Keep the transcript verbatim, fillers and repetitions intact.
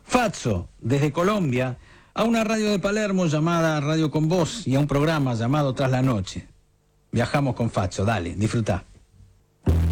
Fazzo, desde Colombia, a una radio de Palermo llamada Radio Con Vos y a un programa llamado Tras la Noche. Viajamos con Fazzo, dale, disfrutá.